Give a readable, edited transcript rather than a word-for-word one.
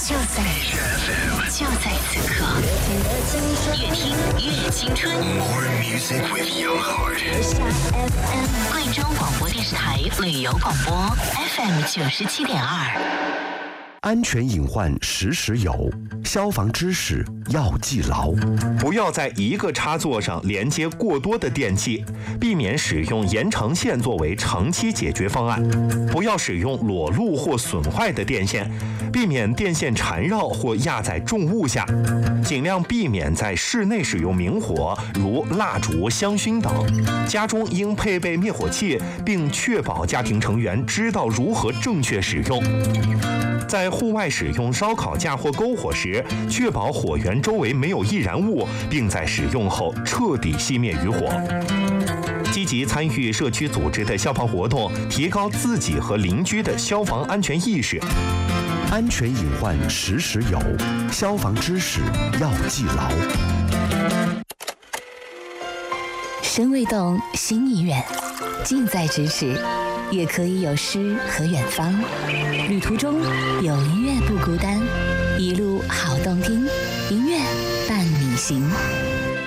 就在此刻，越听越青春。 More music with your heart。 贵州广播电视台旅游广播 FM 97.2。 安全隐患时时有，消防知识要记牢。 不要在一个插座上连接过多的电器，避免使用延长线作为长期解决方案。不要使用裸露或损坏的电线，避免电线缠绕或压在重物下。尽量避免在室内使用明火，如蜡烛、香薰等。家中应配备灭火器，并确保家庭成员知道如何正确使用。在户外使用烧烤架或篝火时，确保火源周围没有易燃物，并在使用后彻底熄灭余火。积极参与社区组织的消防活动，提高自己和邻居的消防安全意识。 安全隐患时时有，消防知识要记牢。 身未动，心已远，近在咫尺，也可以有诗和远方。旅途中有音乐不孤单，一路好动听，音乐伴你行。